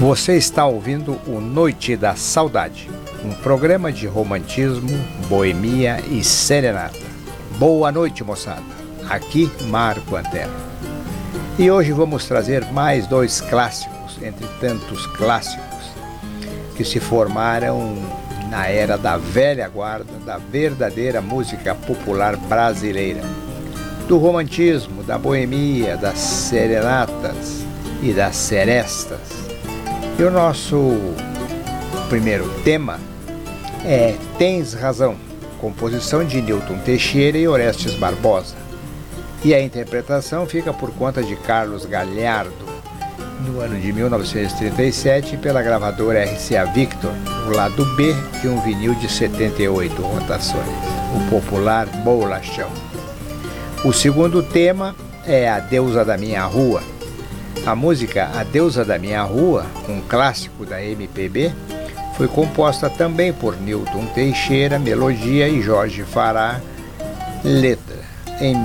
Você está ouvindo o Noite da Saudade, um programa de romantismo, boemia e serenata. Boa noite, moçada. Aqui Marco Antero. E hoje vamos trazer mais dois clássicos, entre tantos clássicos, que se formaram na era da velha guarda, da verdadeira música popular brasileira, do romantismo, da boemia, das serenatas e das serestas. E o nosso primeiro tema é Tens Razão, composição de Nilton Teixeira e Orestes Barbosa. E a interpretação fica por conta de Carlos Galhardo, no ano de 1937, pela gravadora RCA Victor, o lado B de um vinil de 78 rotações, o popular Bolachão. O segundo tema é A Deusa da Minha Rua. A música A Deusa da Minha Rua, um clássico da MPB, foi composta também por Nilton Teixeira, melodia, e Jorge Fará, letra, em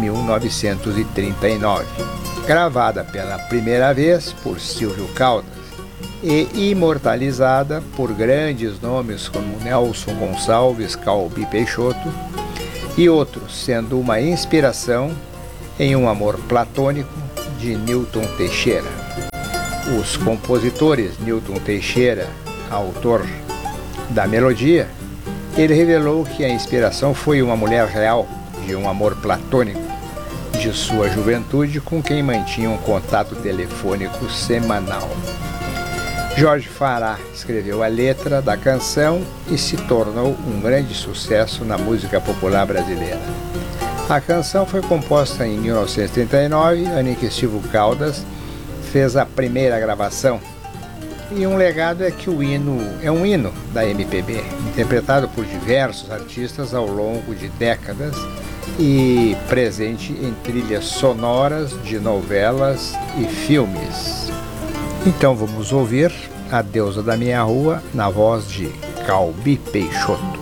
1939. Gravada pela primeira vez por Silvio Caldas e imortalizada por grandes nomes como Nelson Gonçalves, Calbi Peixoto e outros, sendo uma inspiração em um amor platônico de Nilton Teixeira. Os compositores Nilton Teixeira, autor da melodia, ele revelou que a inspiração foi uma mulher real de um amor platônico de sua juventude com quem mantinha um contato telefônico semanal. Jorge Fará escreveu a letra da canção e se tornou um grande sucesso na música popular brasileira. A canção foi composta em 1939, ano em que Silvio Caldas fez a primeira gravação. E um legado é que o hino é um hino da MPB, interpretado por diversos artistas ao longo de décadas e presente em trilhas sonoras de novelas e filmes. Então vamos ouvir A Deusa da Minha Rua na voz de Calbi Peixoto.